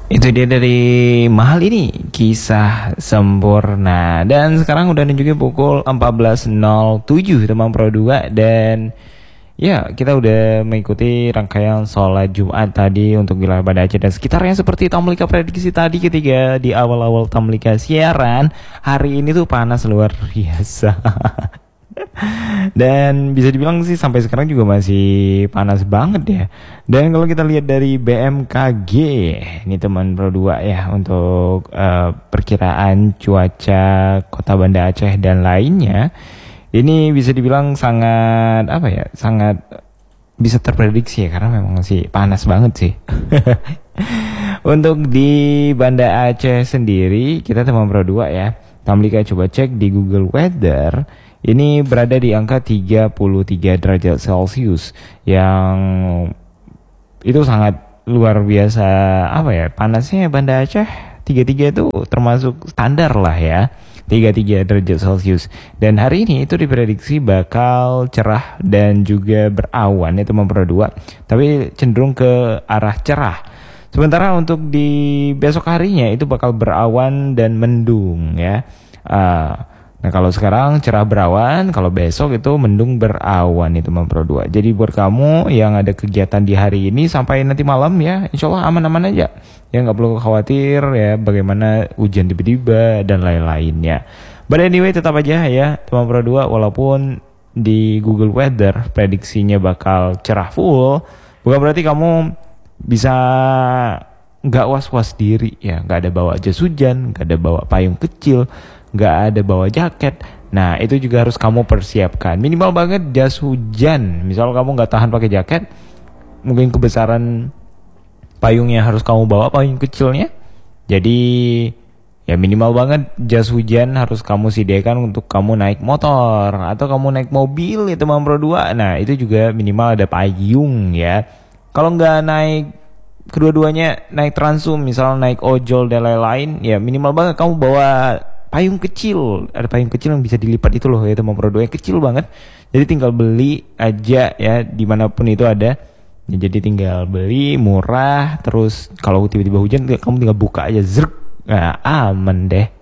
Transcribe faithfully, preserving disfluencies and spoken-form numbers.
Itu dia dari Mahal ini, Kisah Sempurna. Dan sekarang udah juga pukul empat belas nol tujuh teman Pro dua. Dan ya, kita udah mengikuti rangkaian sholat Jumat tadi untuk wilayah Banda Aceh dan sekitarnya seperti Tamlika prediksi tadi ketika di awal-awal Tamlika siaran. Hari ini tuh panas luar biasa. Dan bisa dibilang sih sampai sekarang juga masih panas banget ya. Dan kalau kita lihat dari B M K G, ini teman Pro dua ya, untuk uh, perkiraan cuaca Kota Banda Aceh dan lainnya, ini bisa dibilang sangat apa ya, sangat bisa terprediksi ya, karena memang masih panas banget sih. Untuk di Banda Aceh sendiri, kita teman Pro dua ya, Tamlika coba cek di Google Weather. Ini berada di angka tiga puluh tiga derajat Celcius, yang itu sangat luar biasa apa ya, panasnya Banda Aceh. Tiga puluh tiga itu termasuk standar lah ya, tiga puluh tiga derajat Celcius. Dan hari ini itu diprediksi bakal cerah dan juga berawan ya teman Pro dua, tapi cenderung ke arah cerah. Sementara untuk di besok harinya itu bakal berawan dan mendung ya. uh, Nah kalau sekarang cerah berawan, kalau besok itu mendung berawan itu teman Pro dua. Jadi buat kamu yang ada kegiatan di hari ini sampai nanti malam ya, insya Allah aman-aman aja. Ya nggak perlu khawatir ya bagaimana hujan tiba-tiba dan lain-lainnya. But anyway tetap aja ya teman Pro dua, walaupun di Google Weather prediksinya bakal cerah full, bukan berarti kamu bisa nggak was-was diri ya. Nggak ada bawa jas hujan, nggak ada bawa payung kecil, nggak ada bawa jaket. Nah itu juga harus kamu persiapkan. Minimal banget jas hujan. Misal kamu nggak tahan pakai jaket, mungkin kebesaran payungnya harus kamu bawa payung kecilnya. Jadi ya minimal banget jas hujan harus kamu sediakan untuk kamu naik motor atau kamu naik mobil ya teman Pro dua. Nah itu juga minimal ada payung ya. Kalau nggak naik kedua-duanya, naik Transum misal naik ojol dan lain-lain, ya minimal banget kamu bawa payung kecil. Ada payung kecil yang bisa dilipat itu loh ya teman Pro dua, yang kecil banget. Jadi tinggal beli aja ya dimanapun itu ada ya, jadi tinggal beli murah. Terus kalau tiba-tiba hujan kamu tinggal buka aja zrk, nah aman deh.